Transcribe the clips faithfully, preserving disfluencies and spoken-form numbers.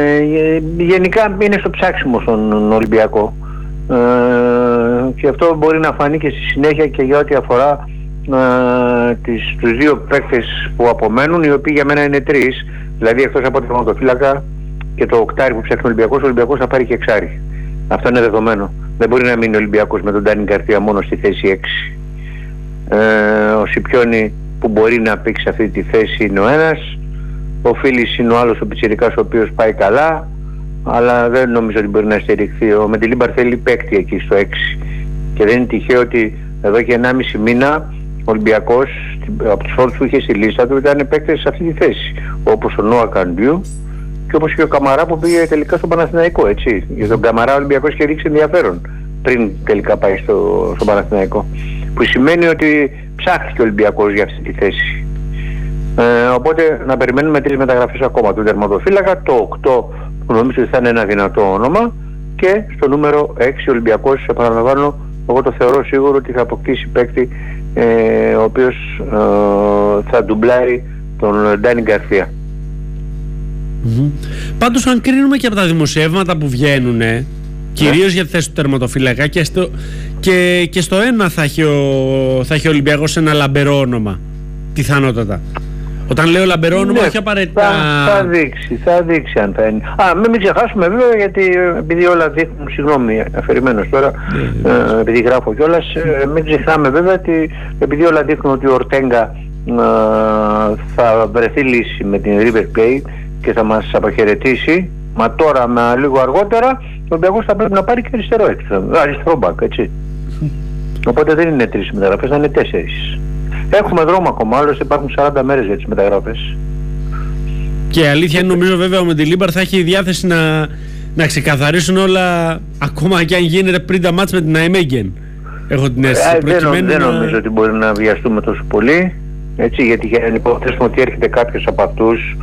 γενικά είναι στο ψάξιμο στον Ολυμπιακό. Ε, και αυτό μπορεί να φανεί και στη συνέχεια και για ό,τι αφορά ε, τις, τους δύο παίκτες που απομένουν, οι οποίοι για μένα είναι τρεις. Δηλαδή εκτός από τον τερματοφύλακα και το οκτάρι που ψάχνει ο Ολυμπιακός, ο Ολυμπιακός θα πάρει και εξάρι. Αυτό είναι δεδομένο. Δεν μπορεί να μείνει ο Ολυμπιακός με τον Ντάνι Γκαρσία μόνο στη θέση έξι. Ε, ο Σιπιόνι που μπορεί να παίξει αυτή τη θέση είναι ο ένας. Ο Φίλης είναι ο άλλος ο πιτσιρικάς, ο οποίος πάει καλά, αλλά δεν νομίζω ότι μπορεί να στηριχθεί. Ο Μεντιλίμπαρ θέλει παίκτη εκεί στο έξι. Και δεν είναι τυχαίο ότι εδώ και ενάμιση μήνα ο Ολυμπιακός από τους φόρους που είχε στη λίστα του ήταν παίκτες σε αυτή τη θέση. Όπως ο Νόα Καντιού και όπως και ο Καμαρά που πήγε τελικά στον Παναθηναϊκό. Έτσι. Για τον Καμαρά ο Ολυμπιακός είχε δείξει ενδιαφέρον πριν τελικά πάει στο, στον Παναθηναϊκό. Που σημαίνει ότι ψάχνει και ο Ολυμπιακός για αυτή τη θέση. Ε, οπότε να περιμένουμε τρεις μεταγραφές ακόμα του τερματοφύλακα, το οκτώ που νομίζω ότι θα είναι ένα δυνατό όνομα, και στο νούμερο έξι ο Ολυμπιακός, επαναλαμβάνω, εγώ το θεωρώ σίγουρο ότι θα αποκτήσει παίκτη ε, ο οποίος ε, θα ντουμπλάρει τον Ντάνι Γκαρσία. Mm-hmm. Πάντως αν κρίνουμε και από τα δημοσιεύματα που βγαίνουν, κυρίως yeah. για τη θέση του τερματοφύλακα, και στο, και, και στο ένα θα έχει ο, θα έχει ο Ολυμπιακός ένα λαμπερό όνομα, πιθανότατα. Όταν λέω λαμπερό όνομα, ναι, όχι απαραίτητα. Θα, θα δείξει, θα δείξει αν θα είναι. Α, μην, μην ξεχάσουμε βέβαια, γιατί επειδή όλα δείχνουν, συγγνώμη, αφαιρημένος τώρα, ναι, ε, επειδή γράφω κιόλας, ε, μην ξεχνάμε βέβαια ότι επειδή όλα δείχνουν ότι ο Ορτέγκα ε, θα βρεθεί λύση με την River Plate και θα μας αποχαιρετήσει, μα τώρα με λίγο αργότερα, ο Ολυμπιακός θα πρέπει να πάρει και αριστερό, αριστερό μπακ, έτσι. Οπότε δεν είναι τρεις μεταγραφές, θα είναι τέσσερις. Έχουμε δρόμο ακόμα, άλλωστε υπάρχουν σαράντα μέρες για τις μεταγραφές. Και αλήθεια είναι, νομίζω βέβαια ο Μεντιλίμπαρ θα έχει διάθεση να, να ξεκαθαρίσουν όλα, ακόμα και αν γίνεται πριν τα μάτς με την Νάιμεγγεν. Έχω την αίσθηση. Ε, δεν, δεν να... νομίζω ότι μπορεί να βιαστούμε τόσο πολύ, έτσι, γιατί αν υποθέσουμε ότι έρχεται κάποιος από αυτούς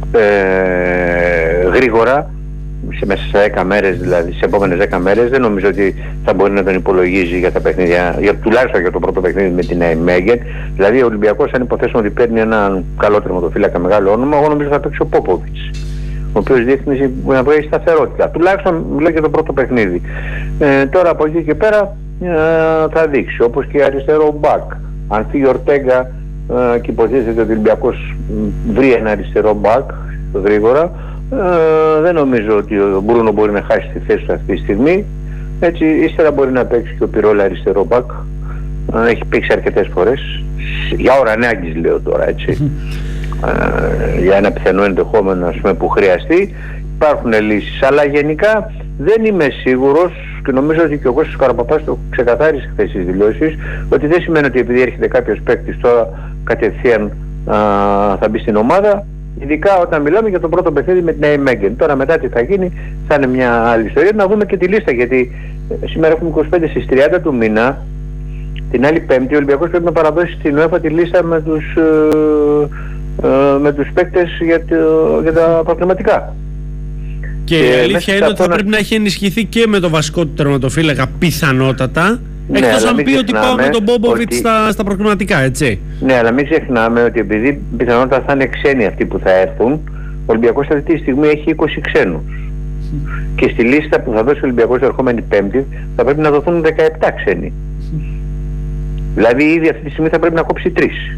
ε, γρήγορα, σε μέσα σε δέκα μέρες, δηλαδή σε επόμενες δέκα μέρες, δεν νομίζω ότι θα μπορεί να τον υπολογίζει για τα παιχνίδια, για, τουλάχιστον για το πρώτο παιχνίδι με την Νάιμεγγεν. Δηλαδή ο Ολυμπιακός, αν υποθέσουμε ότι παίρνει έναν καλό τερματοφύλακα μεγάλο όνομα, εγώ νομίζω θα παίξει ο Πόποβιτς, ο οποίος δείχνει να βγει σταθερότητα. Τουλάχιστον μιλάω για το πρώτο παιχνίδι. Ε, τώρα από εκεί και πέρα ε, θα δείξει, όπως και αριστερό μπακ. Αν φύγει ο Ορτέγκα ε, και υποτίθεται ότι ο Ολυμπιακός βρει ένα αριστερό μπακ γρήγορα, Ε, δεν νομίζω ότι ο Μπρούνο μπορεί να χάσει τη θέση του αυτή τη στιγμή. Έτσι, ύστερα μπορεί να παίξει και ο Πιρόλα αριστερό μπακ. Ε, έχει παίξει αρκετές φορές. Για ώρα ανάγκης λέω τώρα, έτσι. Ε, για ένα πιθανό ενδεχόμενο, ας πούμε, που χρειαστεί. Υπάρχουν λύσεις. Αλλά γενικά δεν είμαι σίγουρος, και νομίζω ότι και ο Κώστας Καραπαπάς το ξεκαθάρισε χθες στις δηλώσεις, ότι δεν σημαίνει ότι επειδή έρχεται κάποιος παίκτης τώρα κατευθείαν α, θα μπει στην ομάδα. Ειδικά όταν μιλάμε για το πρώτο παιχνίδι με την Νάιμεγγεν. Τώρα μετά τι θα γίνει θα είναι μια άλλη ιστορία. Να δούμε και τη λίστα, γιατί σήμερα έχουμε είκοσι πέντε στις τριάντα του μήνα. Την άλλη Πέμπτη ο Ολυμπιακός πρέπει να παραδώσει στην UEFA τη λίστα με τους, ε, ε, με τους παίκτες για, το, για τα προκριματικά. Και, και η αλήθεια είναι ότι θα να... πρέπει να έχει ενισχυθεί και με το βασικό του τερματοφύλακα πιθανότατα. Ναι, εκτός αν πει ότι πάω με τον Μπόμποβιτς ότι... στα, στα προκριματικά, έτσι. Ναι, αλλά μην ξεχνάμε ότι επειδή πιθανότατα θα είναι ξένοι αυτοί που θα έρθουν, ο Ολυμπιακός αυτή τη στιγμή έχει είκοσι ξένους. Mm. Και στη λίστα που θα δώσει ο Ολυμπιακός την ερχόμενη Πέμπτη θα πρέπει να δοθούν δεκαεπτά ξένοι. Mm. Δηλαδή ήδη αυτή τη στιγμή θα πρέπει να κόψει τρεις.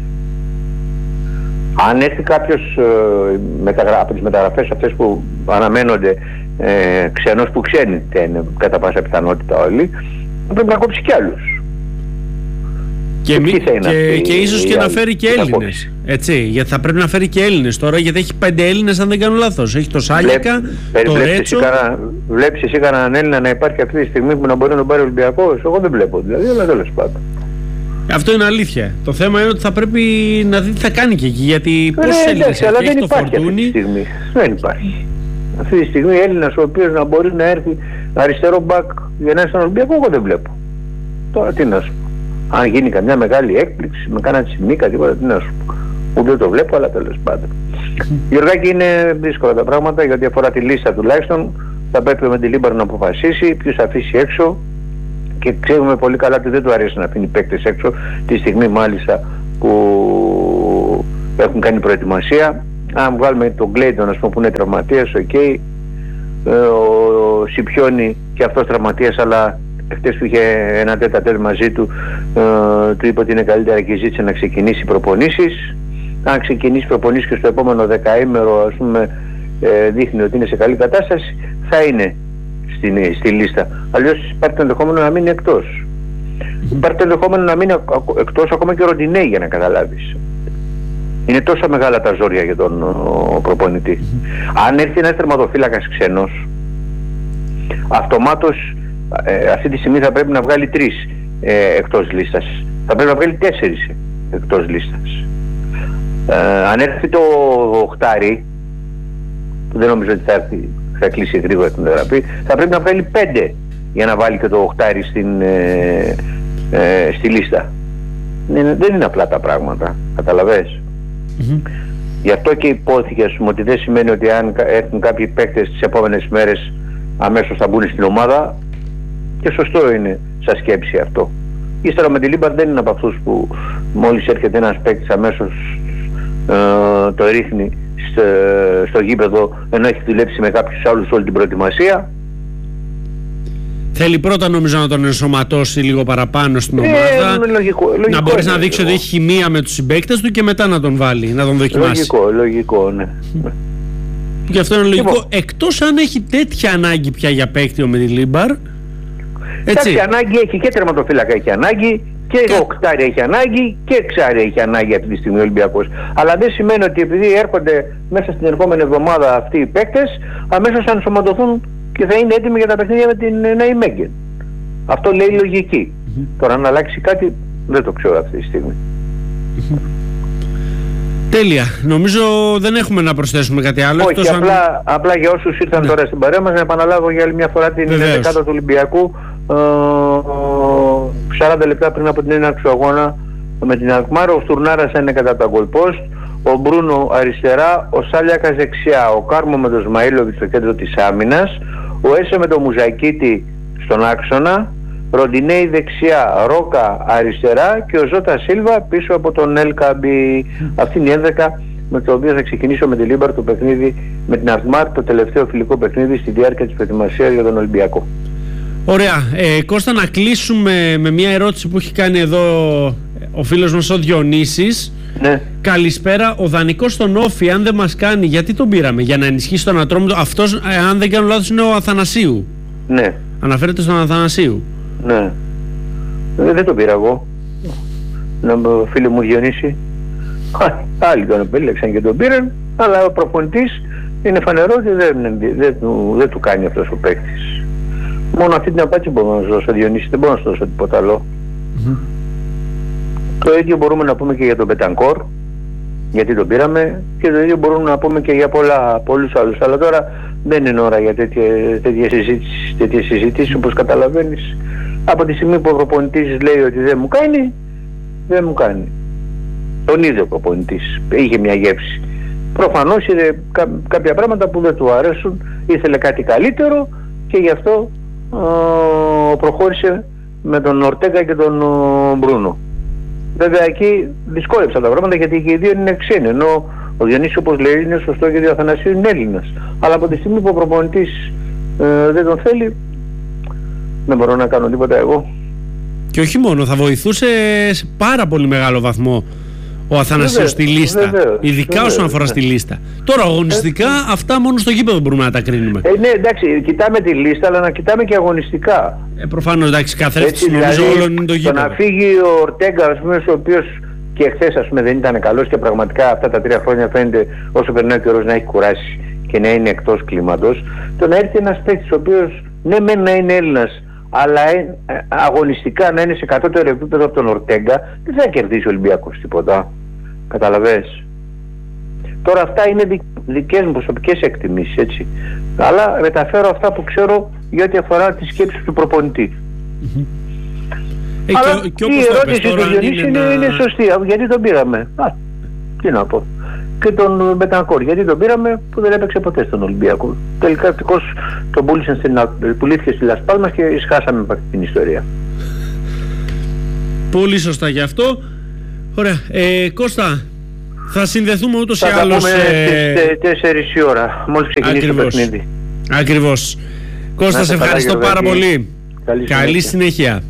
Αν έρθει κάποιος ε, μεταγρα... από τις μεταγραφές αυτές που αναμένονται ε, ξένος, που ξένοι είναι κατά πάσα πιθανότητα όλοι, θα πρέπει να κόψει κι άλλους. Και, και, μη, και, και ίσως και να φέρει και Έλληνες. Έτσι, γιατί θα πρέπει να φέρει και Έλληνες τώρα, γιατί έχει πέντε Έλληνες αν δεν κάνω λάθος. Έχει το Σάλικα, Βλέ, το Ρέτσο. Βλέπεις εσύ κανέναν Έλληνα να υπάρχει αυτή τη στιγμή που να μπορεί να τον πάρει ο Ολυμπιακός? Εγώ δεν βλέπω δηλαδή, αλλά τέλος πάντων. Αυτό είναι αλήθεια. Το θέμα είναι ότι θα πρέπει να δει τι θα κάνει και εκεί, γιατί ε, πόσους Έλληνες έχει, αλλά έχει δεν το Φορτούνι. Δεν υπάρχει. Αυτή τη στιγμή Έλληνας ο οποίος να μπορεί να έρθει αριστερό μπακ για να είναι στον Ολυμπιακό, εγώ δεν βλέπω. Τώρα τι να σου πω. Αν γίνει καμιά μεγάλη έκπληξη με κάνα τσιμίκα, τίποτα, τι να σου πω. Ούτε το βλέπω, αλλά τέλος πάντων. Γιωργάκη, είναι δύσκολα τα πράγματα, γιατί αφορά τη λίστα τουλάχιστον. Θα πρέπει ο Μεντιλίμπαρ να αποφασίσει ποιους θα αφήσει έξω. Και ξέρουμε πολύ καλά ότι δεν του αρέσει να αφήνει παίκτες έξω, τη στιγμή μάλιστα που έχουν κάνει προετοιμασία. αν βγάλουμε τον Κλέιντον, ας πούμε, που είναι τραυματίας, οκ, okay. ε, ο Σιπιόνι και αυτός τραυματίας, αλλά χτες που είχε ένα τέτα τέτ μαζί του, ε, του είπε ότι είναι καλύτερα και ζήτησε να ξεκινήσει προπονήσεις. Αν ξεκινήσει προπονήσεις και στο επόμενο δεκαήμερο, ας πούμε, ε, δείχνει ότι είναι σε καλή κατάσταση, θα είναι στη, στη λίστα. Αλλιώς υπάρχει το ενδεχόμενο να μείνει εκτός. Υπάρχει το ενδεχόμενο να μείνει εκτός ακόμα και ο Ροντινέι, για να καταλάβεις. Είναι τόσα μεγάλα τα ζόρια για τον ο, προπονητή. Αν έρθει ένας τερματοφύλακας ξένος, αυτομάτως ε, αυτή τη στιγμή θα πρέπει να βγάλει τρεις ε, εκτός λίστας. Θα πρέπει να βγάλει τέσσερις εκτός λίστας. Ε, αν έρθει το οχτάρι, που δεν νομίζω ότι θα, έρθει, θα κλείσει γρήγορα την εγγραφή, θα πρέπει να βγάλει πέντε για να βάλει και το οχτάρι στην, ε, ε, στη λίστα. Δεν, δεν είναι απλά τα πράγματα, καταλαβες. Mm-hmm. Γι' αυτό και υπόθηκε, ας πούμε, ότι δεν σημαίνει ότι αν έρθουν κάποιοι παίκτες τις επόμενες μέρες αμέσως θα μπουν στην ομάδα, και σωστό είναι σαν σκέψη αυτό. Ύστερα με τη Λίμπαρ δεν είναι από αυτούς που μόλις έρχεται ένας παίκτης αμέσως ε, το ρίχνει στο, στο γήπεδο, ενώ έχει δουλέψει με κάποιους άλλους όλη την προετοιμασία. Θέλει πρώτα, νομίζω, να τον ενσωματώσει λίγο παραπάνω στην ομάδα, ε, λογικό, λογικό, να μπορείς ναι, να δείξει ότι έχει χημεία με τους συμπαίκτες του και μετά να τον βάλει, να τον δοκιμάσει. Λογικό, λογικό, ναι. Και αυτό είναι λογικό, λοιπόν, εκτός αν έχει τέτοια ανάγκη πια για παίκτη με τη Λίμπαρ. Εντάξει, ανάγκη έχει, και τερματοφύλακα έχει ανάγκη, και Κα... οκτάρι έχει ανάγκη, και εξάρι έχει ανάγκη αυτή τη στιγμή ο Ολυμπιακός. Αλλά δεν σημαίνει ότι επειδή έρχονται μέσα στην ερχόμενη εβδομάδα αυτοί οι παίκτες, αμέσως θα ενσωματωθούν και θα είναι έτοιμοι για τα παιχνίδια με την Ναϊμέγγεν. Αυτό λέει λογική. Mm-hmm. Τώρα αν αλλάξει κάτι δεν το ξέρω αυτή τη στιγμή. Mm-hmm. Τέλεια. Νομίζω δεν έχουμε να προσθέσουμε κάτι άλλο. Όχι, απλά, αν... απλά για όσους ήρθαν ναι. τώρα στην παρέα μας, να επαναλάβω για άλλη μια φορά την δεκάδα του Ολυμπιακού. Ε, σαράντα λεπτά πριν από την έναρξη του αγώνα με την Αλκμάρ, ο Στουρνάρας είναι κατά το goal post, ο Μπρούνο αριστερά, ο Σάλιακας δεξιά, ο Κάρμο με τον Σμαΐλοβιτ στο κέντρο της άμυνας, ο Έσε με τον Μουζακίτη στον άξονα, Ροντινέι δεξιά, Ρόκα αριστερά και ο Ζώτα Σίλβα πίσω από τον Ελκαμπή. Αυτή είναι η έντεκα με το οποίο θα ξεκινήσω με τη Λίμπαρ το παιχνίδι με την Αλκμάρ, το τελευταίο φιλικό παιχνίδι στη διάρκεια της προετοιμασίας για τον Ολυμπιακό. Ωραία. Ε, Κώστα, να κλείσουμε με μια ερώτηση που έχει κάνει εδώ ο φίλος μας ο Διονύσης. Ναι. Καλησπέρα. Ο δανεικός στον Όφη, αν δεν μας κάνει, γιατί τον πήραμε? Για να ενισχύσει τον Ατρόμητο? Αυτός, ε, αν δεν κάνω λάθος, είναι ο Αθανασίου. Ναι. Αναφέρεται στον Αθανασίου. Ναι. Ε, δεν τον πήρα εγώ. Να φίλοι μου Διονύση. Άλλοι τον επέλεξαν και τον πήραν, αλλά ο προπονητής είναι φανερό ότι δεν, δεν, δεν, του, δεν του κάνει αυτός ο παίκτης. Μόνο αυτή την απάντηση μπορώ να σου δώσω, Διονύση, δεν μπορώ να σου δώσω τίποτα άλλο. Mm-hmm. Το ίδιο μπορούμε να πούμε και για τον Μπετανκόρ, γιατί τον πήραμε, και το ίδιο μπορούμε να πούμε και για πολλά, πολλούς άλλους. Αλλά τώρα δεν είναι ώρα για τέτοιες συζητήσεις, τέτοιες συζητήσεις, όπως καταλαβαίνεις. Από τη στιγμή που ο προπονητής λέει ότι δεν μου κάνει, δεν μου κάνει. Τον είδε ο προπονητής, είχε μια γεύση. Προφανώς είδε κά, κάποια πράγματα που δεν του αρέσουν, ήθελε κάτι καλύτερο και γι' αυτό ο, προχώρησε με τον Ορτέγκα και τον ο, Μπρούνο. Βέβαια εκεί δυσκόλεψαν τα πράγματα γιατί και οι δύο είναι ξένοι, ενώ ο Διονύσης, όπως λέει, είναι σωστό γιατί ο Αθανασίου είναι Έλληνας. Αλλά από τη στιγμή που ο προπονητής ε, δεν τον θέλει, δεν μπορώ να κάνω τίποτα εγώ. Και όχι μόνο, θα βοηθούσε σε πάρα πολύ μεγάλο βαθμό ο Αθανασίου στη λίστα. Βεβαίως, ειδικά βεβαίως, όσον αφορά ναι. στη λίστα. Τώρα αγωνιστικά ε, αυτά μόνο στο γήπεδο μπορούμε να τα κρίνουμε. Ε, ναι, εντάξει, κοιτάμε τη λίστα, αλλά να κοιτάμε και αγωνιστικά. Ε, προφανώς, εντάξει, καθρέφτης νομίζω δηλαδή, όλων είναι το γήπεδο. Το να φύγει ο Ορτέγκα, ας πούμε, ο οποίος και εχθές, ας πούμε, δεν ήταν καλός και πραγματικά αυτά τα τρία χρόνια φαίνεται όσο περνάει ο καιρός να έχει κουράσει και να είναι εκτός κλίματος. Το να έρθει ένας παίκτης ο οποίος ναι μεν να είναι Έλληνας, αλλά ε, ε, αγωνιστικά να είναι σε κατώτερο επίπεδο από τον Ορτέγκα, δεν θα κερδίσει ο Ολυμπιακός τίποτα. Καταλαβες. Τώρα αυτά είναι δι, δικές μου προσωπικές εκτιμήσεις, έτσι. Αλλά μεταφέρω αυτά που ξέρω για ό,τι αφορά τις σκέψεις του προπονητή. Mm-hmm. Ε, αλλά και, και η ερώτηση του Διονύση είναι, είναι, είναι σωστή. Γιατί τον πήραμε? Α, τι να πω. Και τον Μπετανκόρ, γιατί τον πήραμε που δεν έπαιξε ποτέ στον Ολυμπιακό. Τελικά ευτυχώς τον πούλησαν στην, πουλήθηκε στη Λας Πάλμας και ισχάσαμε από αυτή την ιστορία. Πολύ σωστά γι' αυτό. Ωραία. Ε, Κώστα, Θα συνδεθούμε ούτως ή Θα τα άλλως. πούμε ε... στις τέσσερις η ώρα, μόλις ξεκινήσει το παιχνίδι. Ακριβώς. Κώστα, σε ευχαριστώ καλά, πάρα πολύ. Καλή, Καλή συνέχεια. συνέχεια.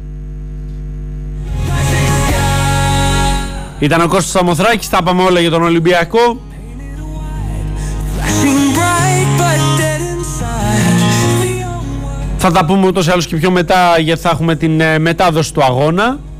Ήταν ο Κώστας Σαμοθράκης, τα είπαμε όλα για τον Ολυμπιακό. Θα τα πούμε ούτως ή άλλως και πιο μετά, γιατί θα έχουμε την μετάδοση του αγώνα.